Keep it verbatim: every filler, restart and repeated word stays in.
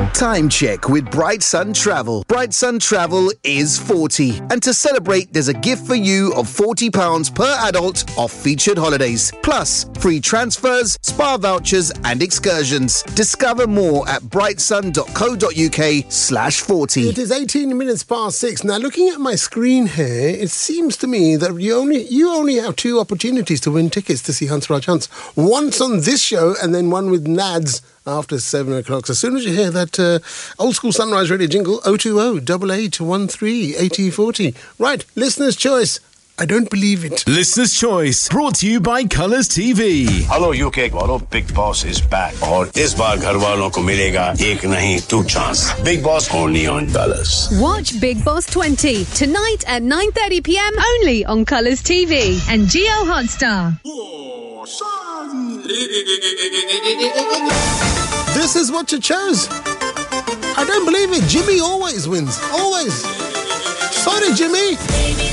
Time check with Bright Sun Travel. Bright Sun Travel is forty. And to celebrate, there's a gift for you of forty pounds per adult off featured holidays. Plus, free transfers, spa vouchers and excursions. Discover more at brightsun.co.uk slash 40. It is eighteen minutes past six. Now, looking at my screen here, it seems to me that you only you only have two opportunities to win tickets to see Hansraj Hans. Once on this show and then one with Nads after seven o'clock. So as soon as you hear that uh, old school Sunrise Radio jingle, oh two oh, eight eight one three, eight oh four oh. Right, listener's choice. I don't believe it. Listener's Choice, brought to you by Colours T V. Hello U K वालों, Big Boss is back. और इस बार घर वालों को मिलेगा एक नहीं two chance. Big Boss only on Colours. Watch Big Boss twenty tonight at nine thirty p m only on Colours T V and Geo Hotstar. This is what you chose. I don't believe it. Jimmy always wins. Always. Sorry, Jimmy.